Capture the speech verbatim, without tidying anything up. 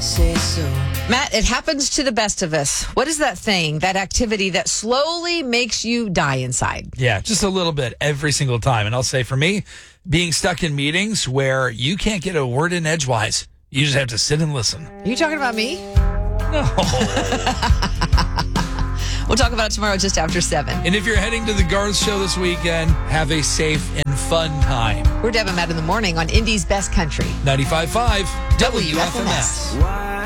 say so. Matt, it happens to the best of us. What is that thing, that activity that slowly makes you die inside? Yeah, just a little bit every single time. And I'll say for me, being stuck in meetings where you can't get a word in edgewise. You just have to sit and listen. Are you talking about me? No. We'll talk about it tomorrow just after seven. And if you're heading to the Garth Show this weekend, have a safe and fun time. We're Deb and Matt in the morning on Indy's Best Country. ninety-five point five W F M S.